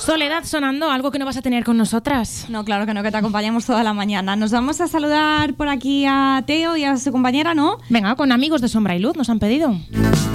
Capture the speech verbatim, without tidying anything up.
Soledad sonando, algo que no vas a tener con nosotras. No, claro que no, que te acompañamos toda la mañana. Nos vamos a saludar por aquí a Teo y a su compañera, ¿no? Venga, con amigos de Sombra y Luz nos han pedido.